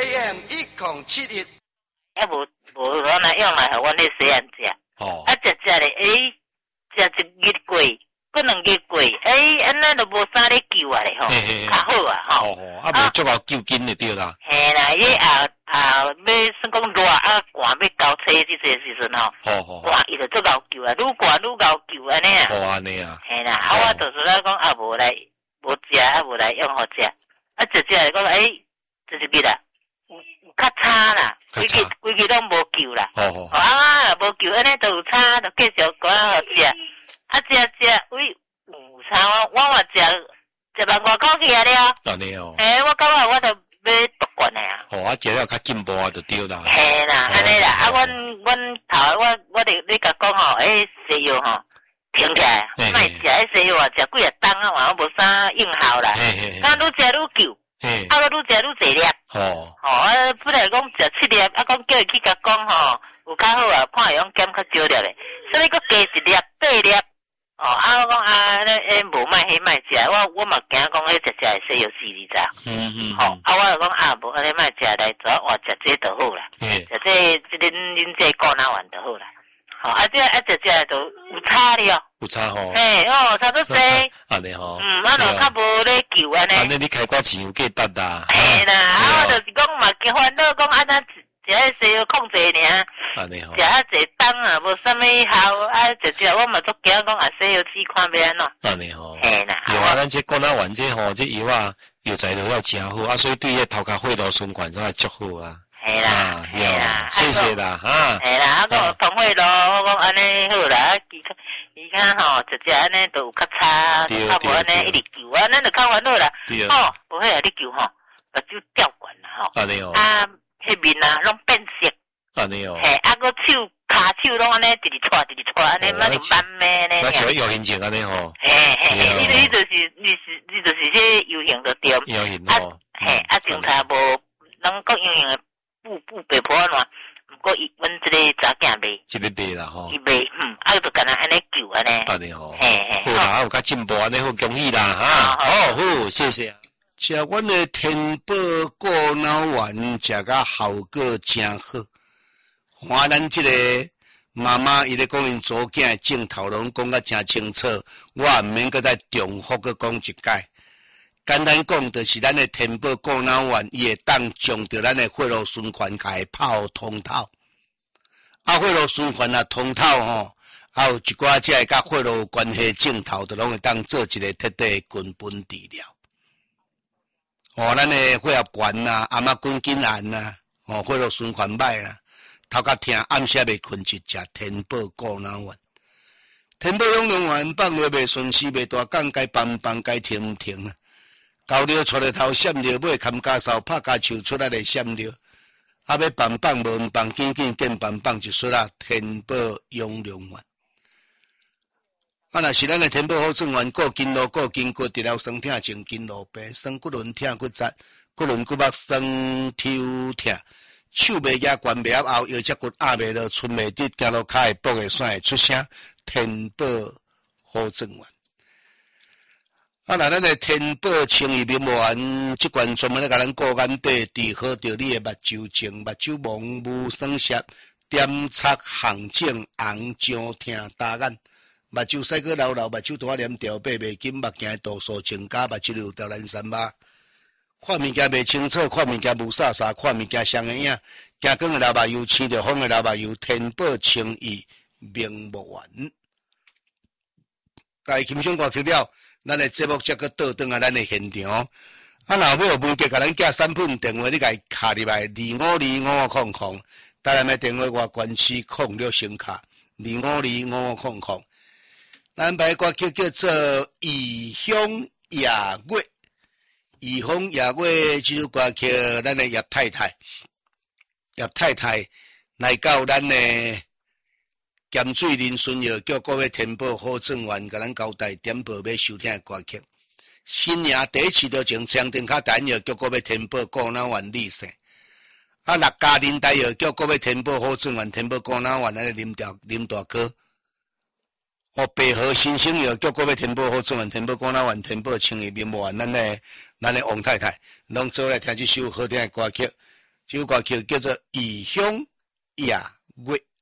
AM 1071。 无咱来用来互阮咧细汉食。 哦。 食咧，食一日过，过2日过，安尼都无啥咧救啊咧吼，较好啊吼。 无足够救紧就对啦。 嘿啦，伊要算讲热寒要交车即个时阵吼，寒伊就足够救啊，愈寒愈够救安尼啊。 哦，安尼啊。 嘿啦，我就是讲无食，无来用好食，食来讲就是日啦，有较差啦，规日拢无救啦。无救安尼就有差，就继续讲好食，食喂有差，我嘛食万外口去啊了。 安尼哦。 我感觉我就要读惯的啊。 食了较进步啊，就对啦。 嘿啦，安尼啦，阮头我咧甲讲吼，西药吼停起来，莫食西药啊，食几啊冬啊，嘛无啥用效啦。敢愈食愈救，愈食愈济粒。本来讲食7粒，讲叫伊去甲讲吼，有较好啊，看会用减较少粒诶，所以佫加1粒8粒。我讲无卖迄卖食，我嘛惊讲迄食西药死你知？我就讲无安尼卖食来，主要换食这就好啦，食这恁这高脑丸就好啦。食就有差了。 有差吼。 差不多济。 安尼吼。 我就较无咧救安尼。 安尼你开寡钱有价值啦。 嘿啦，我就是讲嘛，惊烦恼讲安怎食西药控制尔。 安尼吼。 食济冬啊，无啥物效，食我嘛足惊讲西药试看要安怎。 安尼吼。 嘿啦。 有咱这高脑丸这吼，这药啊，药材料真好，所以对迄头壳血路循环才会足好啊。 嘿啦，嘿啦， 谢谢啦， 嘿啦，讲通血路，我讲安尼好啦，伊看吼，食安尼都有较差，较无安尼一直救啊，咱就较烦恼啦。无迄你救吼，目睭掉管啦吼。 安尼哦。 迄面啊，拢变色。 安尼哦。 个骹手拢安尼直直搓，安尼慢慢咩呢？ 那像游行前安尼吼。 你就是这游行就对。 游行吼。 警察无能够用的。不白婆喏，不过阮这个查囝卖， 这个卖啦吼， 伊卖，就干那安尼救安尼， 安尼吼，好啦，有较进步安尼好，恭喜啦哈，好，谢谢。 食阮的天宝过脑丸，食甲效果真好。看咱这个妈妈伊咧讲因祖囝的镜头拢讲甲真清楚，我也毋免搁再重复搁讲一解。简单讲，就是咱的天宝过脑丸，伊会当将着咱的血路循环甲伊泡通透。血路循环通透吼，有一寡只会甲血路有关系镜头，就拢会当做一个彻底根本治疗。咱的血压悬啦，阿妈滚筋癌啦，血路循环歹啦，头壳痛，暗时袂困就食天宝过脑丸。天宝养龙丸放落袂顺时，袂大讲，该放该停啊。高尿出来头闪尿，尾砍家扫拍家树出来来闪尿，要放无放，紧见放就出啦。天宝养龙丸，若是咱的天宝好转丸，过筋络过筋骨，治疗酸痛静筋络病，酸骨轮痛骨折，骨轮骨膜酸抽痛，手袂举关袂后，腰脊骨压袂落，寸袂直，行路骹会跛会酸会出声。天宝好转丸。咱的天宝清益面丸，即款专门咧甲咱顾眼底，治好着你的目睭症、目睭蒙雾、酸涩、点擦、红肿、红肿、痛、大眼，目睭使个流，目睭大黏条白袂紧，目镜度数增加，目睭有条蓝山疤，看物件袂清楚，看物件无煞煞，看物件双眼影，行光的流目油，青着风的流目油，天宝清益面丸。家欣赏歌曲了。咱的节目则搁倒转啊，咱的现场。若要问价，甲咱寄产品电话，你甲伊卡入来252500，台南的电话外关系06先卡252500。咱排歌曲叫做《异乡夜月》，异乡夜月这首歌曲，咱的叶太太来到咱的。咸水林顺药叫各位天宝好转丸，甲咱交代点播要收听的歌曲。新年第一次就从长定卡单药叫各位天宝过脑丸利生。六家林台药叫各位天宝好转丸，天宝过脑丸来啉大哥。白河新生药叫各位天宝好转丸，天宝过脑丸，天宝清益面丸，咱的王太太，拢做来听这首好听的歌曲。 这首歌曲叫做《异乡夜月》。